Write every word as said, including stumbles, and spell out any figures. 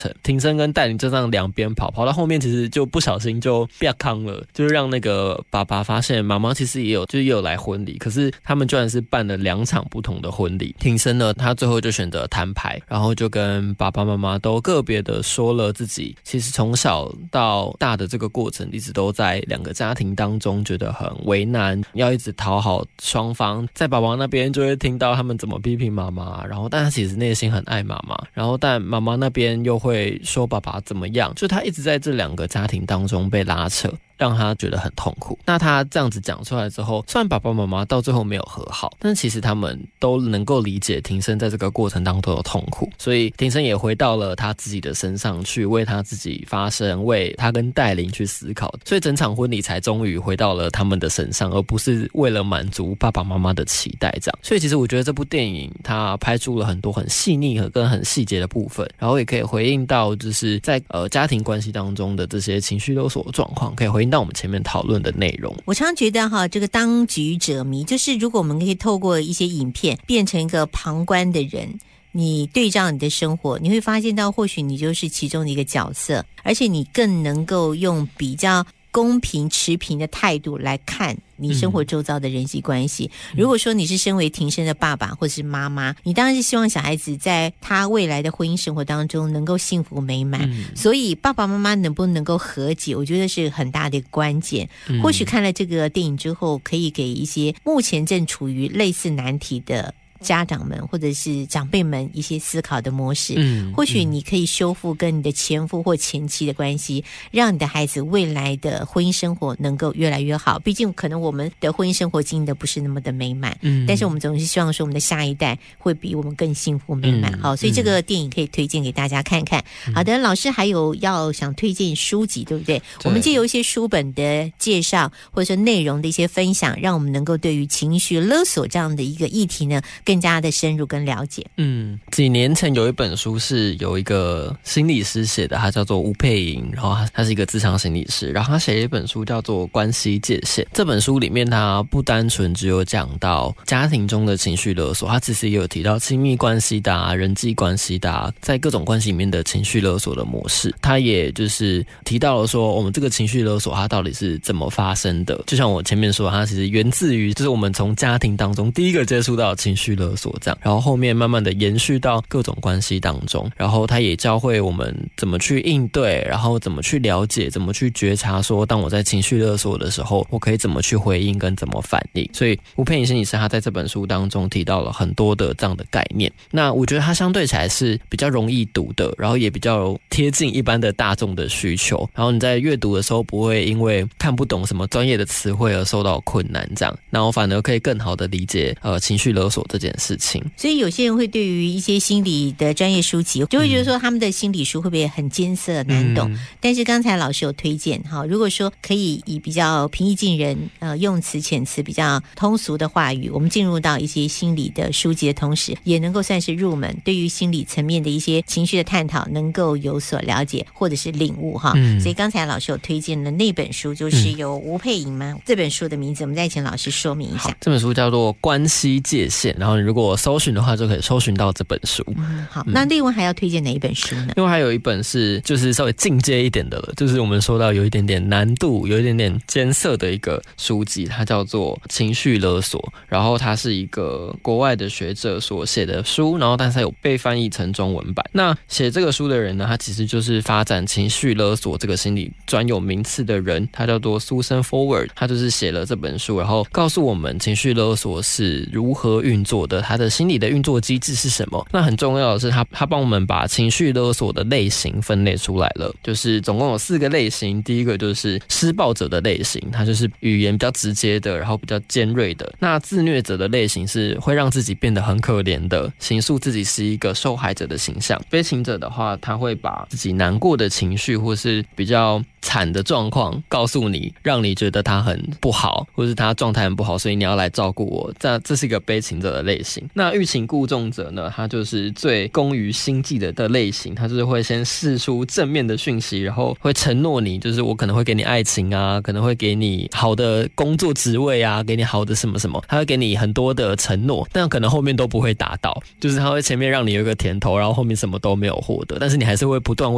庭生跟戴琳就这样两边跑，跑到后面其实就不小心就变康了，就是让那个爸爸发现妈妈其实也有就是也有来婚礼，可是他们居然是办了两场不同的婚礼。庭生呢，他最后就选择摊牌，然后就跟爸爸妈妈都个别的说了自己其实从小到大的这个过程一直都在两个家庭当中觉得很为难，要一直讨好双方。在爸爸那边就会听到他们怎么批评妈妈，然后但他其实内心很爱妈妈，然后但妈妈那边又会说爸爸怎么样，就他一直在这两个家庭当中被拉扯，让他觉得很痛苦。那他这样子讲出来之后，虽然爸爸妈妈到最后没有和好，但其实他们都能够理解庭生在这个过程当中的痛苦，所以庭生也回到了他自己的身上去为他自己发声，为他跟戴琳去思考，所以整场婚礼才终于回到了他们的身上，而不是为了满足爸爸妈妈的期待这样。所以其实我觉得这部电影它拍出了很多很细腻和跟很细节的部分，然后也可以回应到就是在呃家庭关系当中的这些情绪勒索的状况，可以回应到我们前面讨论的内容。 我常觉得哈，这个当局者迷，就是如果我们可以透过一些影片变成一个旁观的人，你对照你的生活，你会发现到或许你就是其中的一个角色，而且你更能够用比较公平持平的态度来看你生活周遭的人际关系、嗯、如果说你是身为庭生的爸爸或是妈妈，你当然是希望小孩子在他未来的婚姻生活当中能够幸福美满、嗯、所以爸爸妈妈能不能够和解，我觉得是很大的一个关键、嗯、或许看了这个电影之后，可以给一些目前正处于类似难题的家长们或者是长辈们一些思考的模式、嗯、或许你可以修复跟你的前夫或前妻的关系、嗯、让你的孩子未来的婚姻生活能够越来越好。毕竟可能我们的婚姻生活经营的不是那么的美满、嗯、但是我们总是希望说我们的下一代会比我们更幸福美满、嗯、好，所以这个电影可以推荐给大家看看、嗯、好的，老师还有要想推荐书籍对不对？我们借由一些书本的介绍或者说内容的一些分享，让我们能够对于情绪勒索这样的一个议题呢更加的深入跟了解。 嗯，几年前有一本书是有一个心理师写的，他叫做吴佩莹，然后他是一个諮商心理师，然后他写了一本书叫做《关系界限》。这本书里面他不单纯只有讲到家庭中的情绪勒索，他其实也有提到亲密关系的、啊、人际关系的、啊、在各种关系里面的情绪勒索的模式。他也就是提到了说我们这个情绪勒索它到底是怎么发生的，就像我前面说，它其实源自于就是我们从家庭当中第一个接触到的情绪勒索这样，然后后面慢慢的延续到各种关系当中，然后他也教会我们怎么去应对，然后怎么去了解，怎么去觉察说当我在情绪勒索的时候我可以怎么去回应跟怎么反应。所以吴佩莹心理师他在这本书当中提到了很多的这样的概念，那我觉得他相对起来是比较容易读的，然后也比较贴近一般的大众的需求，然后你在阅读的时候不会因为看不懂什么专业的词汇而受到困难这样，然后反而可以更好的理解呃情绪勒索这件事情。 所以有些人会对于一些心理的专业书籍就会觉得说他们的心理书会不会很艰涩难懂、嗯、但是刚才老师有推荐哈，如果说可以以比较平易近人呃用词遣词比较通俗的话语，我们进入到一些心理的书籍的同时，也能够算是入门，对于心理层面的一些情绪的探讨能够有所了解或者是领悟哈、嗯、所以刚才老师有推荐的那本书就是由吴佩莹吗、嗯、这本书的名字我们再请老师说明一下。 这本书叫做《关系界限》，然后如果搜寻的话就可以搜寻到这本书。 嗯，好，那另外还要推荐哪一本书呢？ 另外还有一本是就是稍微进阶一点的了，就是我们说到有一点点难度有一点点艰涩的一个书籍，它叫做《情绪勒索》，然后它是一个国外的学者所写的书，然后但是它有被翻译成中文版。那写这个书的人呢，他其实就是发展情绪勒索这个心理专有名词的人，他叫做 Susan Forward， 他就是写了这本书，然后告诉我们情绪勒索是如何运作的，他的心理的运作机制是什么。那很重要的是他他帮我们把情绪勒索的类型分类出来了，就是总共有四个类型。第一个就是施暴者的类型，它就是语言比较直接的，然后比较尖锐的。那自虐者的类型是会让自己变得很可怜的，形塑自己是一个受害者的形象。悲情者的话，他会把自己难过的情绪或是比较惨的状况告诉你，让你觉得他很不好，或是他状态很不好，所以你要来照顾我，这这是一个悲情者的类型。那欲擒故纵者呢，他就是最攻于心计的的类型，他就是会先释出正面的讯息，然后会承诺你，就是我可能会给你爱情啊，可能会给你好的工作职位啊，给你好的什么什么，他会给你很多的承诺，但可能后面都不会达到，就是他会前面让你有一个甜头，然后后面什么都没有获得，但是你还是会不断